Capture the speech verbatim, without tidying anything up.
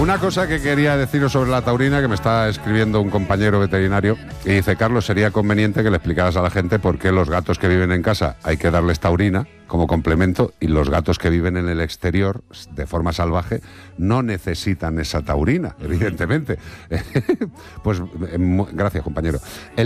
Una cosa que quería deciros sobre la taurina, que me está escribiendo un compañero veterinario, y dice: Carlos, sería conveniente que le explicaras a la gente por qué los gatos que viven en casa hay que darles taurina como complemento, y los gatos que viven en el exterior de forma salvaje no necesitan esa taurina, evidentemente. Pues gracias, compañero. El